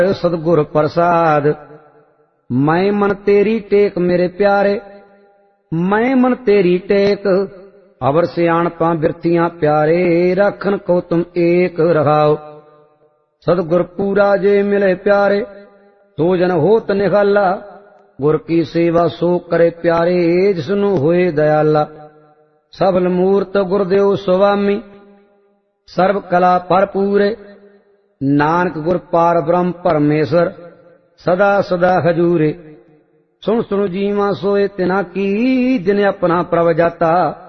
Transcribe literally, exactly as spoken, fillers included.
सतगुर प्रसाद। मैं मन तेरी टेक मेरे प्यारे, मैं मन तेरी टेक। अवर सियाणपां बिरतियां प्यारे, रखन को तुम एक रहाओ। सतगुर पूरा जे मिले प्यारे, सो जन होत निहाला। गुर की सेवा सो करे प्यारे, जिसनु होए दयाला। सबल मूरत गुरदेव स्वामी, सर्व कला भरपूरे। नानक गुर पार ब्रह्म परमेश्वर, सदा सदा हजूरे। सुन सुन जीवा सोए तिना की, जिन्हें अपना प्रभ जाता।